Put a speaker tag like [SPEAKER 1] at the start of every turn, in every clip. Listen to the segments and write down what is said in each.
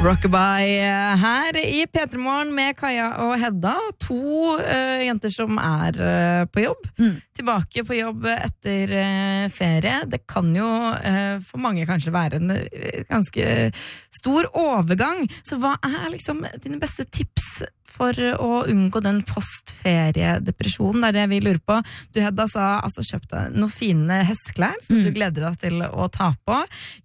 [SPEAKER 1] Rockabye her i P3morgen med Kaja og Hedda. To jenter som på jobb. Tilbake på jobb etter ferie. Det kan jo for mange kanskje være en ganske stor overgang. Så hva liksom dine beste tips for å unngå den postferiedepresjonen? Det det vi lurer på. Du, Hedda, sa kjøp deg noen fine hestklær som du gleder deg til å ta på.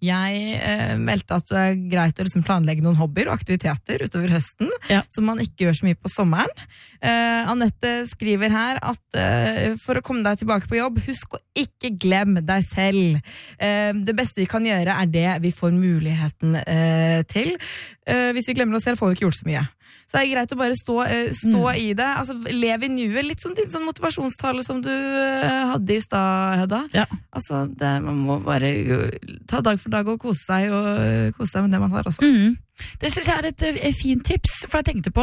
[SPEAKER 1] Jeg meldte at det greit å liksom planlegge noen hobbyer og aktiviteter utover høsten, som man ikke gjør så mye på sommeren. Annette skriver her at for å komme deg tilbake på jobb, husk å ikke glemme deg selv. Det beste vi kan gjøre det vi får muligheten til. Hvis vi glemmer oss selv, får vi ikke gjort så mye. Så det greit å bare stå i det. Altså, lev i nuet. Litt som din sånn motivasjonstale som du hadde i stad, Hedda. Ja. Altså, man må bare ta dag for dag og kose seg med det man har. Altså.
[SPEAKER 2] Det synes jeg et fint tips, for jeg tenkte på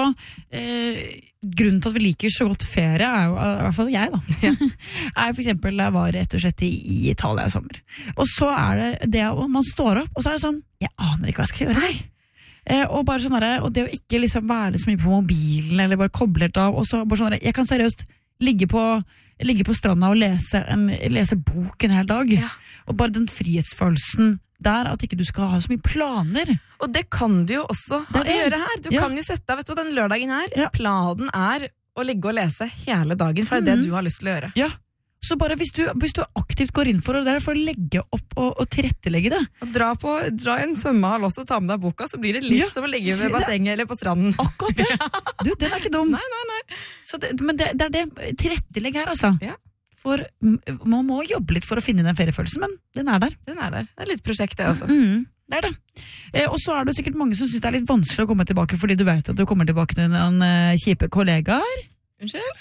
[SPEAKER 2] grunnen til at vi liker så godt ferie jo, i hvert fall jeg da, for eksempel jeg var rett og slett i Italia i sommer. Og så det man står opp, og så det sånn, jeg aner ikke hva jeg skal gjøre. Og bare sånn og det å ikke liksom være så mye på mobilen eller bare koble helt av, og så bare sånn jeg kan seriøst ligge på stranda og lese bok en hel dag, og bare den frihetsfølelsen der, at ikke du skal ha så mye planer.
[SPEAKER 1] Og det kan du jo også gjøre her. Du kan jo sette deg, vet du, den lørdagen her, planen å ligge og lese hele dagen, for det du har lyst til å gjøre. Ja.
[SPEAKER 2] Så bare hvis du aktivt går inn for det for å legge opp og tilrettelegge det.
[SPEAKER 1] Og dra i en svømmehall også og ta med deg boka, så blir det litt som å ligge ved bassenget eller på stranden.
[SPEAKER 2] Akkurat det. Du, den ikke dum.
[SPEAKER 1] Nei.
[SPEAKER 2] Så men det det tilrettelegg her, altså. Ja. For man må jobbe litt for å finne den feriefølelsen, men den der.
[SPEAKER 1] Den der. Det litt prosjekt det også.
[SPEAKER 2] Det det. Og så det sikkert mange som synes det litt vanskelig å komme tilbake, fordi du vet at du kommer tilbake til noen kjipe kollegaer.
[SPEAKER 1] Unnskyld?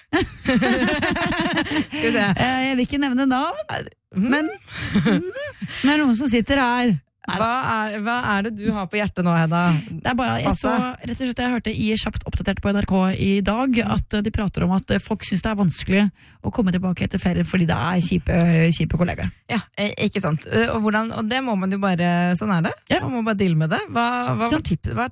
[SPEAKER 2] Skal vi se. Jeg vil ikke nevne navn, men det noen som sitter her.
[SPEAKER 1] Hva det du har på hjertet nå, Hedda?
[SPEAKER 2] Det bare, jeg hørte i Kjapt oppdatert på NRK i dag at de prater om at folk synes det vanskelig å komme tilbake etter ferie fordi det kjipe kollegaer.
[SPEAKER 1] Ja, ikke sant. Og det må man jo bare, sånn det. Ja. Man må bare deale med det. Hva